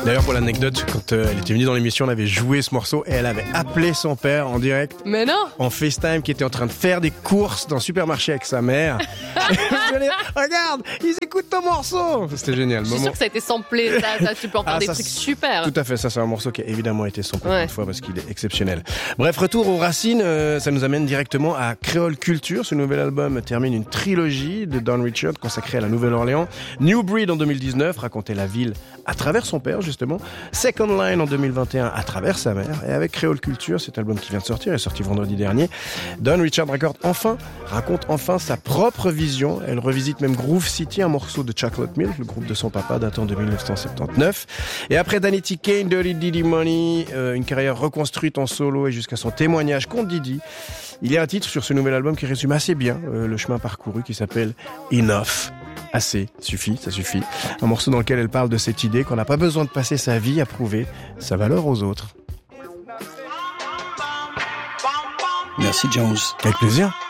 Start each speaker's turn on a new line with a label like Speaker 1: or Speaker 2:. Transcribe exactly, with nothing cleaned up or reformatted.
Speaker 1: D'ailleurs, pour l'anecdote, quand euh, elle était venue dans l'émission, on avait joué ce morceau et elle avait appelé son père en direct.
Speaker 2: Mais non.
Speaker 1: En FaceTime, qui était en train de faire des courses dans le supermarché avec sa mère. Et je lui ai dit, regarde, ils écoutent ton morceau. C'était génial.
Speaker 2: Je suis
Speaker 1: Moment...
Speaker 2: sûr que ça a été samplé. Ça, ça, tu peux en faire
Speaker 1: Ah,
Speaker 2: des
Speaker 1: ça,
Speaker 2: trucs super.
Speaker 1: Tout à fait, ça c'est un morceau qui a évidemment été samplé
Speaker 2: Ouais.
Speaker 1: une fois parce qu'il est exceptionnel. Bref, retour aux racines, euh, ça nous amène directement à Creole Culture. Ce nouvel album termine une trilogie de Don Richard consacrée à la Nouvelle-Orléans. New Breed en deux mille dix-neuf racontait la ville à travers son père justement. Second Line en deux mille vingt et un à travers sa mère. Et avec Creole Culture, cet album qui vient de sortir, est sorti vendredi dernier, Don Richard raconte enfin, raconte enfin sa propre vision. Elle revisite même Groove City, un morceau de Chocolate Milk, le groupe de son papa datant de dix-neuf cent soixante-dix-neuf. Et après Danity Kane, Dirty Diddy Money, euh, une carrière reconstruite en solo et jusqu'à son témoignage contre Diddy, il y a un titre sur ce nouvel album qui résume assez bien euh, le chemin parcouru, qui s'appelle Enough. Assez, suffit, ça suffit. Un morceau dans lequel elle parle de cette idée qu'on n'a pas besoin de passer sa vie à prouver sa valeur aux autres.
Speaker 3: Merci Jones.
Speaker 1: Avec plaisir.